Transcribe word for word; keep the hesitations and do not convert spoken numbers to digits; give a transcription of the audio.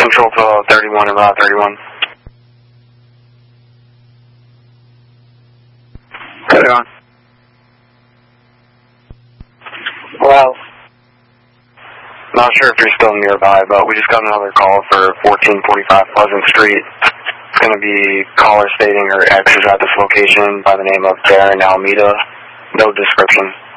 Control to thirty-one, about thirty-one. thirty-one. Well, not sure if you're still nearby, but we just got another call for fourteen forty-five Pleasant Street. It's going to be caller stating her ex is at this location by the name of Darren Almeida. No description.